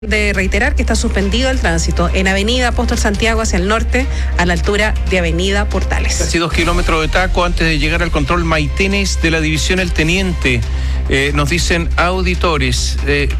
De reiterar que está suspendido el tránsito en Avenida Apóstol Santiago hacia el norte, a la altura de Avenida Portales. Casi 2 kilómetros de taco antes de llegar al control Maitenes de la división El Teniente. Nos dicen auditores.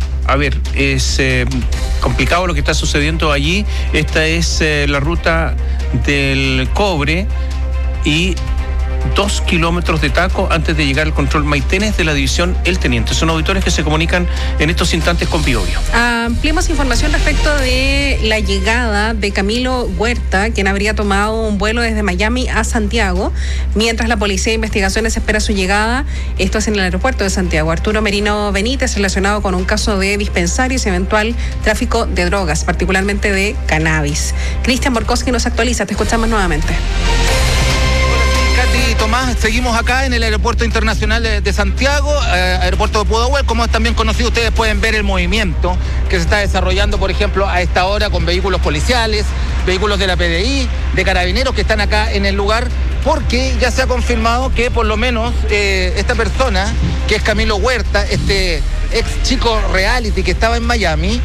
Es complicado lo que está sucediendo allí. Esta es la ruta del cobre y 2 kilómetros de taco antes de llegar al control Maitenes de la división El Teniente. Son auditores que se comunican en estos instantes con Biobío. Ampliamos información respecto de la llegada de Camilo Huerta, quien habría tomado un vuelo desde Miami a Santiago, mientras la Policía de Investigaciones espera su llegada. Esto es en el aeropuerto de Santiago. Arturo Merino Benítez, relacionado con un caso de dispensarios y eventual tráfico de drogas, particularmente de cannabis. Cristian Borkowski nos actualiza. Te escuchamos nuevamente. Katy, Tomás, seguimos acá en el Aeropuerto Internacional de Santiago, Aeropuerto de Pudahuel. Como es también conocido, ustedes pueden ver el movimiento que se está desarrollando, por ejemplo, a esta hora con vehículos policiales, vehículos de la PDI, de carabineros que están acá en el lugar, porque ya se ha confirmado que por lo menos esta persona, que es Camilo Huerta, este ex chico reality que estaba en Miami,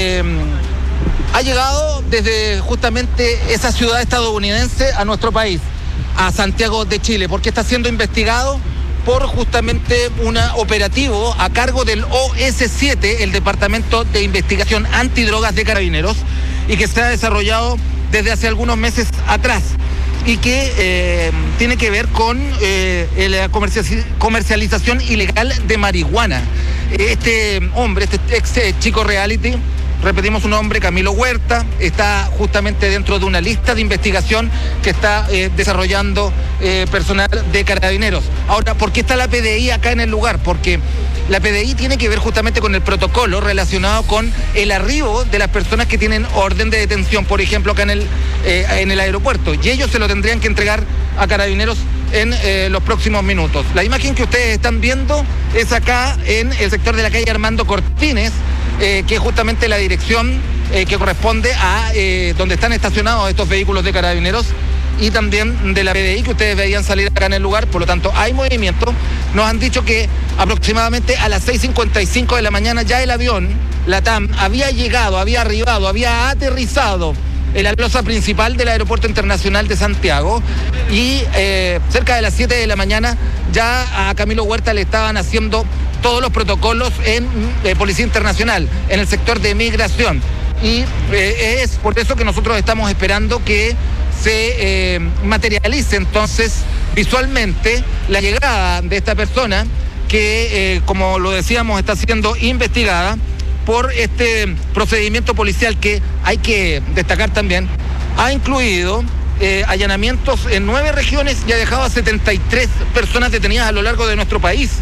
ha llegado desde justamente esa ciudad estadounidense a nuestro país, a Santiago de Chile, porque está siendo investigado por justamente un operativo a cargo del OS7, el Departamento de Investigación Antidrogas de Carabineros, y que se ha desarrollado desde hace algunos meses atrás y que tiene que ver con la comercialización ilegal de marihuana. Este hombre, este ex chico reality, repetimos su nombre, Camilo Huerta, está justamente dentro de una lista de investigación que está desarrollando personal de carabineros. Ahora, ¿por qué está la PDI acá en el lugar? Porque la PDI tiene que ver justamente con el protocolo relacionado con el arribo de las personas que tienen orden de detención, por ejemplo, acá en el aeropuerto. Y ellos se lo tendrían que entregar a carabineros en los próximos minutos. La imagen que ustedes están viendo es acá en el sector de la calle Armando Cortines, que es justamente la dirección que corresponde a donde están estacionados estos vehículos de carabineros y también de la PDI que ustedes veían salir acá en el lugar. Por lo tanto, hay movimiento. Nos han dicho que aproximadamente a las 6:55 de la mañana ya el avión, la TAM, había llegado, había arribado, había aterrizado en la losa principal del Aeropuerto Internacional de Santiago y cerca de las 7 de la mañana ya a Camilo Huerta le estaban haciendo todos los protocolos en Policía Internacional, en el sector de migración. Y es por eso que nosotros estamos esperando que se materialice entonces visualmente la llegada de esta persona que, como lo decíamos, está siendo investigada por este procedimiento policial que hay que destacar también, ha incluido allanamientos en 9 regiones y ha dejado a 73 personas detenidas a lo largo de nuestro país.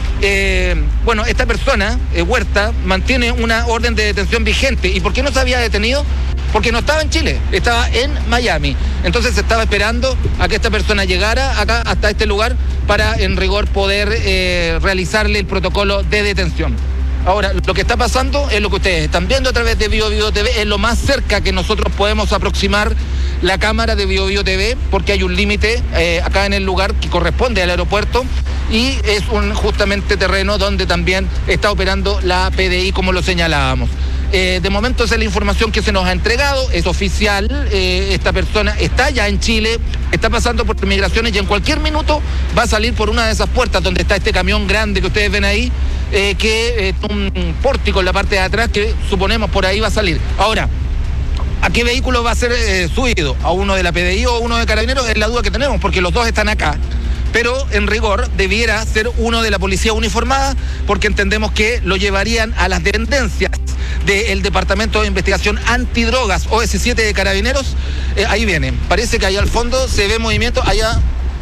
Esta persona, Huerta, mantiene una orden de detención vigente. ¿Y por qué no se había detenido? Porque no estaba en Chile, estaba en Miami. Entonces se estaba esperando a que esta persona llegara acá hasta este lugar para en rigor poder realizarle el protocolo de detención. Ahora, lo que está pasando es lo que ustedes están viendo a través de Biobío TV, es lo más cerca que nosotros podemos aproximar la cámara de Biobío TV, porque hay un límite acá en el lugar que corresponde al aeropuerto y es un justamente terreno donde también está operando la PDI, como lo señalábamos. De momento esa es la información que se nos ha entregado, es oficial, esta persona está ya en Chile, está pasando por migraciones y en cualquier minuto va a salir por una de esas puertas donde está este camión grande que ustedes ven ahí, que es un pórtico en la parte de atrás que suponemos por ahí va a salir. Ahora, ¿a qué vehículo va a ser subido? ¿A uno de la PDI o a uno de Carabineros? Es la duda que tenemos, porque los dos están acá. Pero en rigor debiera ser uno de la policía uniformada, porque entendemos que lo llevarían a las dependencias del Departamento de Investigación Antidrogas, OS7 de Carabineros. Ahí viene, parece que allá al fondo se ve movimiento, allá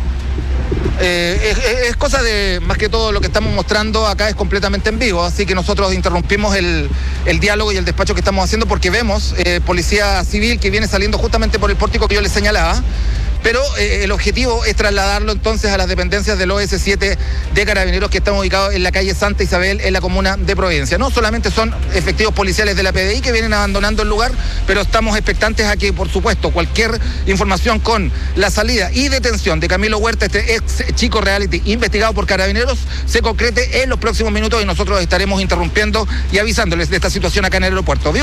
es cosa de, más que todo lo que estamos mostrando acá es completamente en vivo, así que nosotros interrumpimos el diálogo y el despacho que estamos haciendo porque vemos policía civil que viene saliendo justamente por el pórtico que yo les señalaba, pero el objetivo es trasladarlo entonces a las dependencias del OS7 de Carabineros, que están ubicados en la calle Santa Isabel, en la comuna de Providencia. No solamente son efectivos policiales de la PDI que vienen abandonando el lugar, pero estamos expectantes a que, por supuesto, cualquier información con la salida y detención de Camilo Huerta, este ex chico reality investigado por Carabineros, se concrete en los próximos minutos y nosotros estaremos interrumpiendo y avisándoles de esta situación acá en el aeropuerto.